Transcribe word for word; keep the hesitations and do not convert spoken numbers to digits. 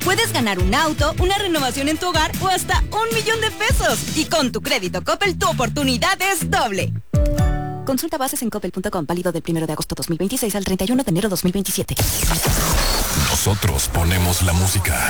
Puedes ganar un auto, una renovación en tu hogar o hasta un millón de pesos. Y con tu crédito Coppel, tu oportunidad es doble. Consulta bases en coppel punto com, válido del primero de agosto dos mil veintiséis al treinta y uno de enero dos mil veintisiete. Nosotros ponemos la música.